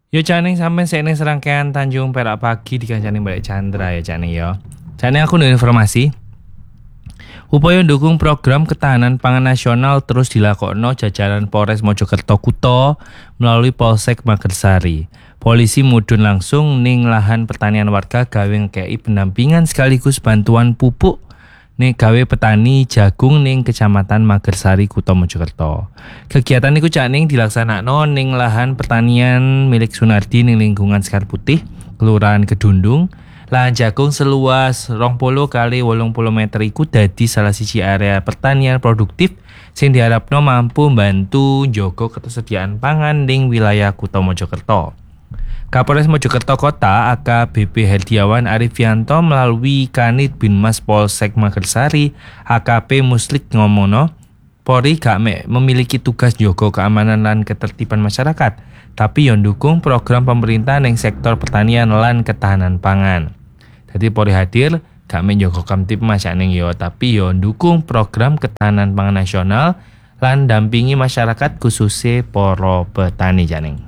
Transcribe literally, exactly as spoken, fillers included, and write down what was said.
Yo Caning sampai sini serangkaian Tanjung Perak pagi di Kancane Balik Chandra ya Caning yo. Caning aku ada informasi. Upaya mendukung program ketahanan pangan nasional terus dilakokno jajaran Polres Mojokerto Kuto melalui Polsek Magersari. Polisi mudhun langsung ning lahan pertanian warga gawe ngekei pendampingan sekaligus bantuan pupuk ning gawe petani jagung ning Kecamatan Magersari Kuto Mojokerto. Kegiatan iku caning dilaksanakno ning lahan pertanian milik Sunardi ning lingkungan Sekar Putih, Kelurahan Kedundung. Lahan jagung seluas rong puluh kali wolung puluh meter iku dadi salah siji area pertanian produktif sing diharapno mampu membantu njaga ketersediaan pangan ning wilayah Kuto Mojokerto. Kapolres Mojokerto Kota A K B P Herdiawan Arifianto melalui Kanit Binmas Polsek Magersari A K P Muslik ngomono, Polri gak mek memiliki tugas njaga keamanan lan ketertiban masyarakat, tapi yo ndukung program pemerintah ning sektor pertanian lan ketahanan pangan. Jadi Polri hadir gak mek njaga kamtipmas ning yo, tapi yo ndukung program ketahanan pangan nasional lan dampingi masyarakat khususnya para petani janing.